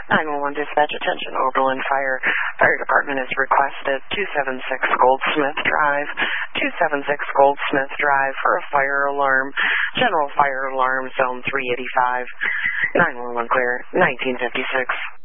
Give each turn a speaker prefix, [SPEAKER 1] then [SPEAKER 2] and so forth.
[SPEAKER 1] 911 dispatch, attention, Oberlin Fire. Fire Department is requested 276 Goldsmith Drive, 276 Goldsmith Drive for a fire alarm. General fire alarm, zone 385. 911 clear, 1956.